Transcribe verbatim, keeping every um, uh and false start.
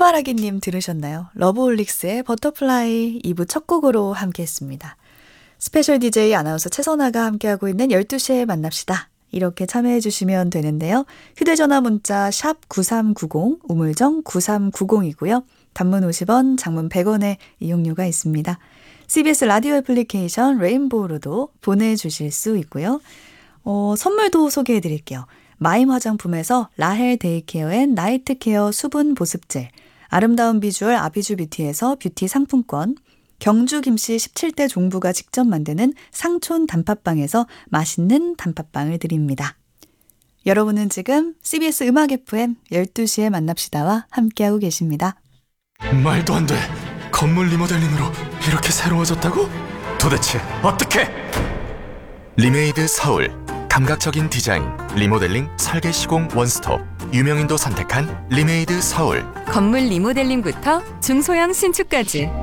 해바라기님 들으셨나요? 러브홀릭스의 버터플라이 이 부 첫 곡으로 함께했습니다. 스페셜 디제이 아나운서 최선아가 함께하고 있는 열두 시에 만납시다. 이렇게 참여해 주시면 되는데요. 휴대전화 문자 샵 구삼구공, 우물정 구삼구공이고요. 단문 오십 원, 장문 백 원의 이용료가 있습니다. 씨비에스 라디오 애플리케이션 레인보우로도 보내주실 수 있고요. 어, 선물도 소개해 드릴게요. 마임 화장품에서 라헬 데이케어 앤 나이트 케어 수분 보습젤, 아름다운 비주얼 아비주 뷰티에서 뷰티 상품권, 경주 김씨 십칠 대 종부가 직접 만드는 상촌 단팥빵에서 맛있는 단팥빵을 드립니다. 여러분은 지금 씨비에스 음악 에프엠 열두 시에 만납시다와 함께하고 계십니다. 말도 안 돼. 건물 리모델링으로 이렇게 새로워졌다고? 도대체 어떻게? 리메이드 서울. 감각적인 디자인, 리모델링, 설계 시공 원스톱. 유명인도 선택한 리메이드 서울. 건물 리모델링부터 중소형 신축까지